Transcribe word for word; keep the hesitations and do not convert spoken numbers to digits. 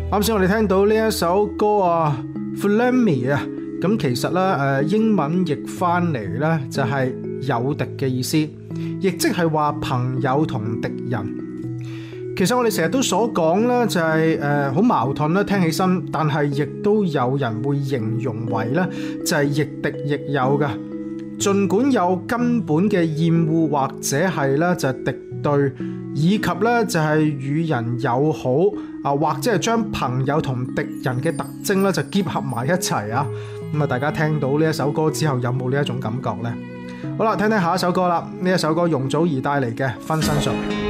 啱先我哋聽到呢一首歌啊 Frenemy 啊，咁其實咧誒英文譯翻嚟咧就係友敵嘅意思，亦即係話朋友同敵人。其實我哋成日都所講咧就係誒好矛盾啦，聽起身，但係亦都有人會形容為咧就係亦敵亦友嘅。儘管有根本嘅厭惡或者係咧就係敵對，以及咧就係與人友好啊，或者係將朋友同敵人嘅特徵咧就結合埋一齊啊。咁啊，大家聽到呢一首歌之後有冇呢一種感覺呢？好啦，聽聽下一首歌啦。呢一首歌容祖兒帶嚟嘅《分身術》。